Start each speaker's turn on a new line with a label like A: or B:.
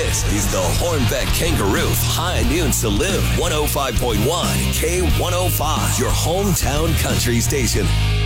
A: This is the Hornbeck Kangaroo High Noon Saloon, 105.1 K105, your hometown country station.